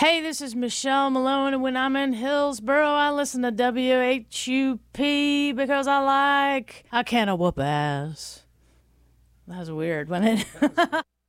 Hey, this is Michelle Malone, and when I'm in Hillsboro, I listen to WHUP because I can of whoop ass. That was weird, wasn't it?